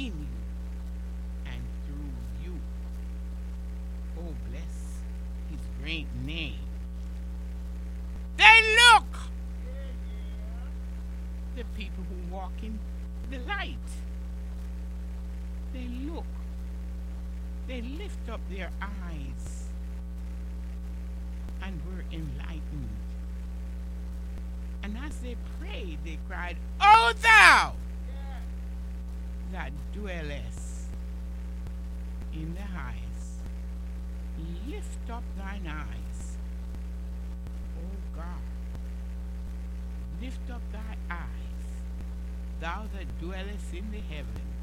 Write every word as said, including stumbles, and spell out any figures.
in you and through you. Oh, bless his great name. They look, the people who walk in the light. They look, they lift up their eyes and were enlightened. And as they prayed, they cried, O thou that dwellest in the highest, lift up thine eyes, O God, lift up thy eyes, thou that dwellest in the heavens,